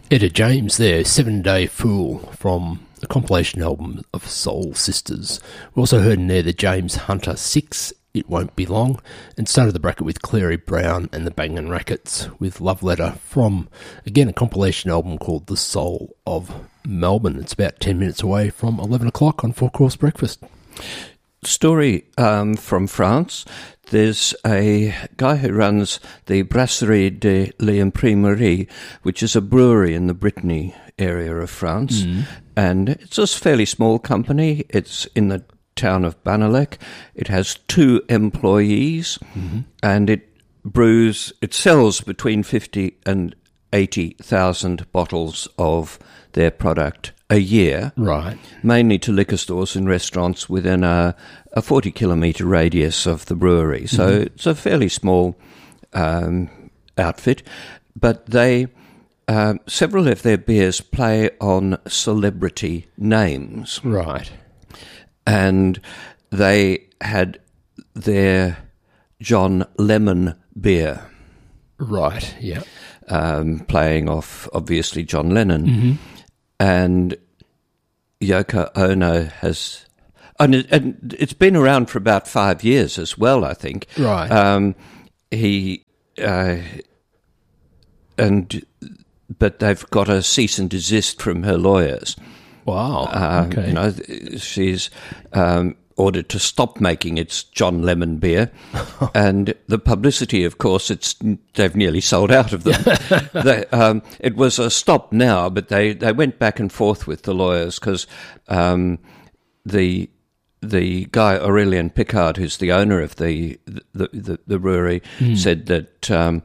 Etta James there, 7 Day Fool, from the compilation album of Soul Sisters. We also heard in there the James Hunter 6, It Won't Be Long, and started the bracket with Clary Brown and the Bangin' Rackets with Love Letter from, again, a compilation album called The Soul of Melbourne. It's about 10 minutes away from 11 o'clock on Four Course Breakfast. Story from France. There's a guy who runs the Brasserie de l'Imprimerie, which is a brewery in the Brittany area of France. And it's a fairly small company. It's in the town of Banalec. It has 2 employees, and it sells between 50 and 80,000 bottles of their product a year, right? Mainly to liquor stores and restaurants within a 40-kilometre radius of the brewery. So it's a fairly small outfit, but they several of their beers play on celebrity names, right? And they had their John Lemon beer, right? Yeah, playing off obviously John Lennon. And Yoko Ono has, and it's been around for about 5 years as well, I think. Right. But they've got a cease and desist from her lawyers. Wow. Okay. You know, she's ordered to stop making its John Lemon beer, and the publicity, of course, they've nearly sold out of them. It was a stop now, but they went back and forth with the lawyers because the guy Aurélien Picard, who's the owner of the brewery, said that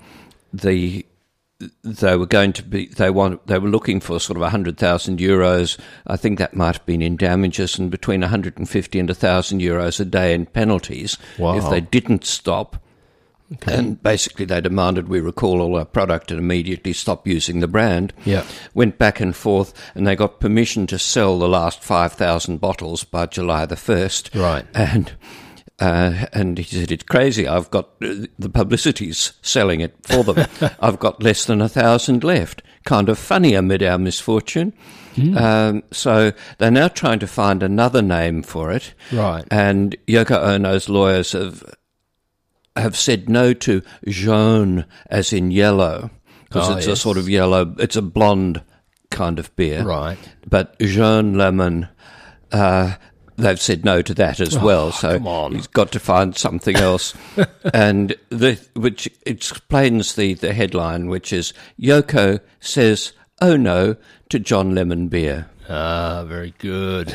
they were looking for sort of 100,000 euros. I think that might have been in damages, and between 150 and 1,000 euros a day in penalties if they didn't stop. Okay. And basically they demanded we recall all our product and immediately stop using the brand. Yeah. Went back and forth, and they got permission to sell the last 5,000 bottles by July the 1st. Right. And he said, it's crazy. I've got the publicity's selling it for them. I've got less than 1,000 left. Kind of funny amid our misfortune. So they're now trying to find another name for it. Right. And Yoko Ono's lawyers have said no to jaune, as in yellow, because it's a sort of yellow. It's a blonde kind of beer. Right. But jaune lemon. They've said no to that as well, so he's got to find something else. And which explains the headline, which is Yoko says, "Oh no" to John Lemon beer. Ah, very good.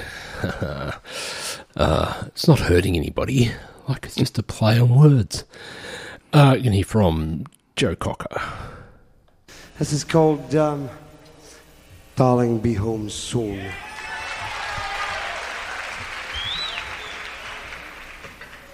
It's not hurting anybody. Like, it's just a play on words. You can hear from Joe Cocker. This is called Darling Be Home Soon.